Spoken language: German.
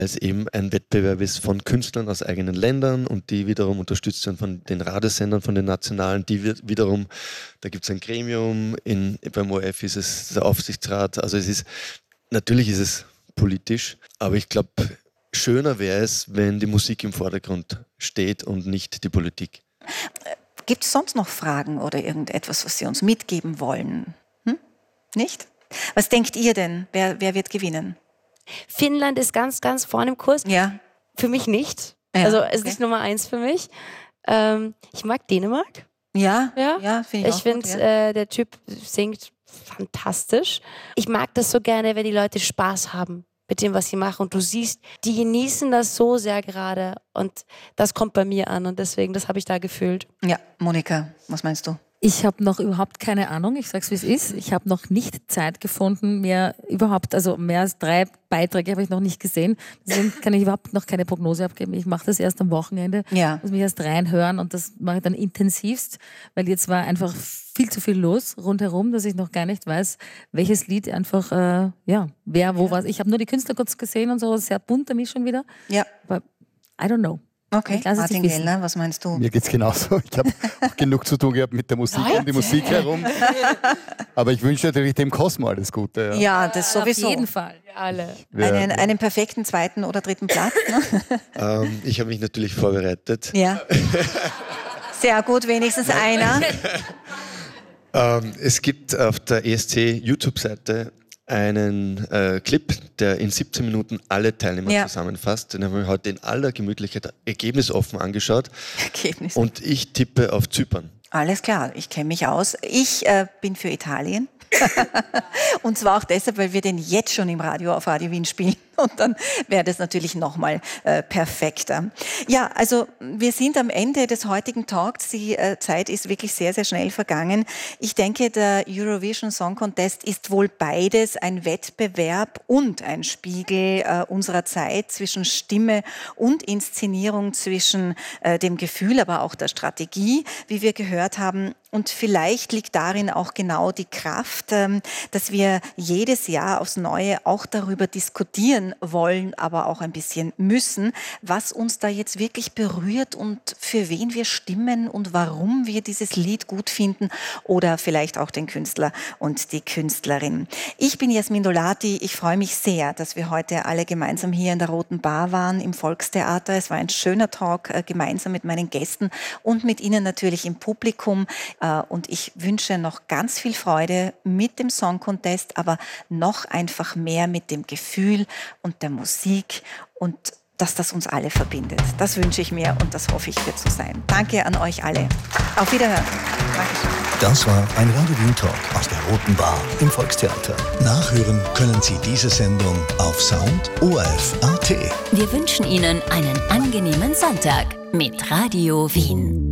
es eben ein Wettbewerb ist von Künstlern aus eigenen Ländern und die wiederum unterstützt werden von den Radiosendern, von den nationalen, die wiederum, da gibt es ein Gremium, beim ORF ist es der Aufsichtsrat, also natürlich ist es politisch, aber ich glaube, schöner wäre es, wenn die Musik im Vordergrund steht und nicht die Politik. Gibt es sonst noch Fragen oder irgendetwas, was Sie uns mitgeben wollen? Nicht? Was denkt ihr denn? Wer wird gewinnen? Finnland ist ganz, ganz vorne im Kurs. Ja. Für mich nicht. Ja, also es ist nicht Nummer 1 für mich. Ich mag Dänemark. Ja, finde ich auch. Ich finde, der Typ singt fantastisch. Ich mag das so gerne, wenn die Leute Spaß haben mit dem, was sie machen. Und du siehst, die genießen das so sehr gerade. Und das kommt bei mir an. Und deswegen, das habe ich da gefühlt. Ja, Monika, was meinst du? Ich habe noch überhaupt keine Ahnung, ich sag's wie es ist. Ich habe noch nicht Zeit gefunden, mehr als 3 Beiträge habe ich noch nicht gesehen. Deswegen kann ich überhaupt noch keine Prognose abgeben. Ich mache das erst am Wochenende, muss mich erst reinhören und das mache ich dann intensivst, weil jetzt war einfach viel zu viel los rundherum, dass ich noch gar nicht weiß, welches Lied einfach, wer, wo, was. Ich habe nur die Künstler kurz gesehen und so, sehr bunt für mich schon wieder. Ja. Aber I don't know. Okay, Martin Gellner, was meinst du? Mir geht's genauso. Ich habe auch genug zu tun gehabt mit der Musik und die Musik herum. Aber ich wünsche natürlich dem Cosmo alles Gute. Ja, das sowieso. Auf jeden Fall. Wir alle. Einen perfekten 2. oder 3. Platz. Ne? Ich habe mich natürlich vorbereitet. Ja. Sehr gut, wenigstens einer. Es gibt auf der ESC YouTube-Seite einen Clip, der in 17 Minuten alle Teilnehmer zusammenfasst. Den haben wir heute in aller Gemütlichkeit ergebnisoffen angeschaut. Und ich tippe auf Zypern. Alles klar, ich kenne mich aus. Ich bin für Italien. Und zwar auch deshalb, weil wir den jetzt schon im Radio auf Radio Wien spielen. Und dann wäre das natürlich nochmal perfekter. Ja, also wir sind am Ende des heutigen Talks. Die Zeit ist wirklich sehr, sehr schnell vergangen. Ich denke, der Eurovision Song Contest ist wohl beides, ein Wettbewerb und ein Spiegel unserer Zeit zwischen Stimme und Inszenierung, zwischen dem Gefühl, aber auch der Strategie, wie wir gehört haben. Und vielleicht liegt darin auch genau die Kraft, dass wir jedes Jahr aufs Neue auch darüber diskutieren wollen, aber auch ein bisschen müssen, was uns da jetzt wirklich berührt und für wen wir stimmen und warum wir dieses Lied gut finden oder vielleicht auch den Künstler und die Künstlerin. Ich bin Jasmin Dolati. Ich freue mich sehr, dass wir heute alle gemeinsam hier in der Roten Bar waren im Volkstheater. Es war ein schöner Talk gemeinsam mit meinen Gästen und mit Ihnen natürlich im Publikum. Und ich wünsche noch ganz viel Freude mit dem Song Contest, aber noch einfach mehr mit dem Gefühl und der Musik und dass das uns alle verbindet. Das wünsche ich mir und das hoffe ich wird so sein. Danke an euch alle. Auf Wiederhören. Dankeschön. Das war ein Radio Wien Talk aus der Roten Bar im Volkstheater. Nachhören können Sie diese Sendung auf Sound ORF.at. Wir wünschen Ihnen einen angenehmen Sonntag mit Radio Wien.